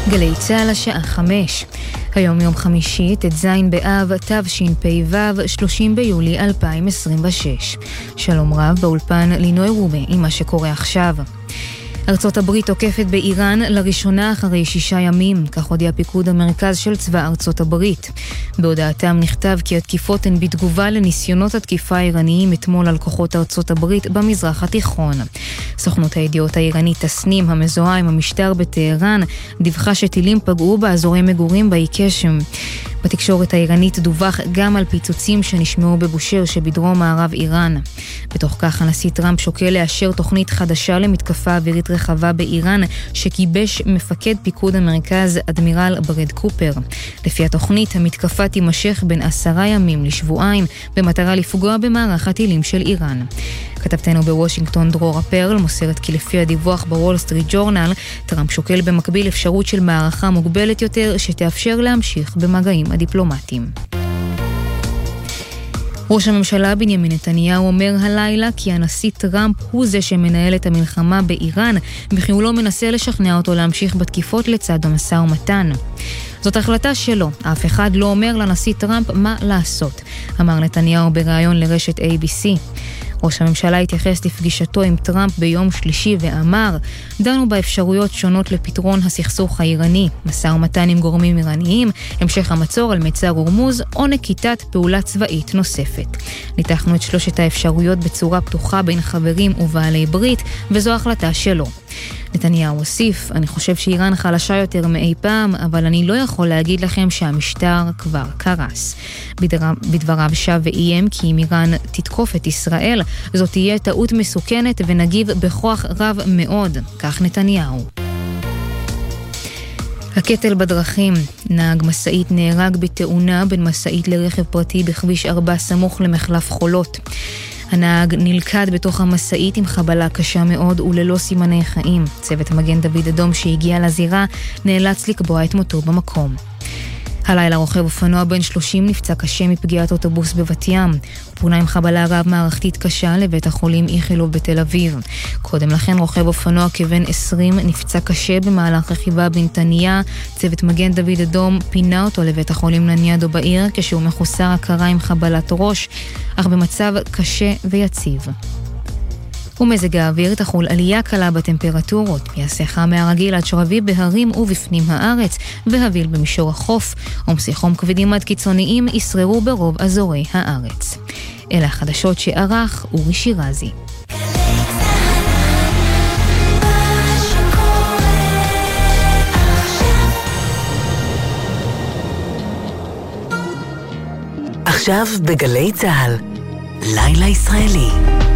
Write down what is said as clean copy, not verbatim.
גלי צהל השעה 5. היום יום חמישי, ט"ז באב תשפ"ו, 30 ביולי 2026. שלום רב, באולפן לינוי רובה עם מה שקורה עכשיו. ארצות הברית תוקפת באיראן לראשונה אחרי 6 ימים, כך הודיע פיקוד המרכז של צבא ארצות הברית. בהודעתם נכתב כי התקיפות הן בתגובה לניסיונות התקיפה האיראניים אתמול על כוחות ארצות הברית במזרח התיכון. סוכנות הידיעות האיראנית תסנים, המזוהה עם המשטר בטהרן, דיווחה שטילים פגעו באזורי מגורים באי קשם. בתקשורת האיראנית דווח גם על פיצוצים שנשמעו בבושר שבדרום מערב איראן. בתוך כך הנשיא טראמפ שוקל לאשר תוכנית חדשה למתקפה אווירית רחבה באיראן שגיבש מפקד פיקוד המרכז אדמירל ברד קופר. לפי התוכנית המתקפה תימשך בין 10 ימים לשבועיים במטרה לפגוע במערך הטילים של איראן. כתבתנו בוושינגטון דרורה פרל מוסרת כי לפי הדיווח בוול סטריט ג'ורנל, טראמפ שוקל במקביל אפשרות של מערכה מוגבלת יותר שתאפשר להמשיך במגעים הדיפלומטיים. ראש הממשלה בנימין נתניהו אומר הלילה כי הנשיא טראמפ הוא זה שמנהל את המלחמה באיראן, וכי הוא לא מנסה לשכנע אותו להמשיך בתקיפות לצד המשא ומתן. זאת החלטה שלו, אף אחד לא אומר לנשיא טראמפ מה לעשות, אמר נתניהו בריאיון לרשת ABC. ראש הממשלה התייחס לפגישתו עם טראמפ ביום שלישי ואמר, דנו באפשרויות שונות לפתרון הסכסוך האיראני, משא ומתן עם גורמים איראניים, המשך המצור על מצר הורמוז או נקיטת פעולה צבאית נוספת. ניתחנו את 3 האפשרויות בצורה פתוחה בין חברים ובעלי ברית, וזו החלטה שלו. נתניהו הוסיף, אני חושב שאיראן חלשה יותר מאי פעם, אבל אני לא יכול להגיד לכם שהמשטר כבר קרס. בדבריו שב ואיים כי אם איראן תתקוף את ישראל, זאת תהיה טעות מסוכנת ונגיב בכוח רב מאוד, כך נתניהו. הקטל בדרכים, נהג מסעית נהרג בתאונה בין מסעית לרכב פרטי בכביש 4 סמוך למחלף חולות. הנהג נלכד בתוך המסעית עם חבלה קשה מאוד וללא סימני חיים. צוות מגן דוד אדום שהגיע לזירה נאלץ לקבוע את מותו במקום. הלילה רוכב אופנוע בן 30 נפצע קשה מפגיעת אוטובוס בבת ים. הוא פונה עם חבלה רב מערכתית קשה לבית החולים איכילוב בתל אביב. קודם לכן רוכב אופנוע כבן 20 נפצע קשה במהלך רכיבה בנתניה. צוות מגן דוד אדום פינה אותו לבית החולים לניאדו בעיר כשהוא מחוסר הכרה עם חבלת ראש, אך במצב קשה ויציב. ומזג האוויר תחול עלייה קלה בטמפרטורות, יעשה חם מהרגיל עד שרבי בהרים ובפנים הארץ, והביל במישור החוף, עומסי חום כבדים עד קיצוניים ישררו ברוב אזורי הארץ. אלה החדשות שערך אורי שירזי. עכשיו בגלי צהל, לילה ישראלי.